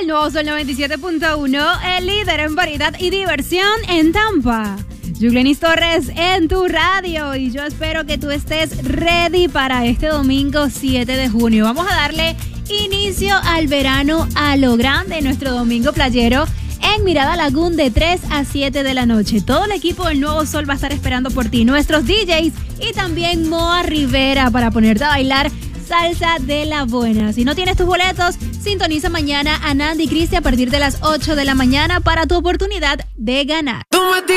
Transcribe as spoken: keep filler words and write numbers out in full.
El nuevo Sol noventa y siete punto uno, el líder en variedad y diversión en Tampa. Yuglenis Torres en tu radio y yo espero que tú estés ready para este domingo siete de junio. Vamos a darle inicio al verano a lo grande, nuestro domingo playero en Mirada Lagoon de tres a siete de la noche. Todo el equipo del Nuevo Sol va a estar esperando por ti, nuestros D Js y también Moa Rivera para ponerte a bailar salsa de la buena. Si no tienes tus boletos, sintoniza mañana a Nandi Cristi a partir de las ocho de la mañana para tu oportunidad de ganar.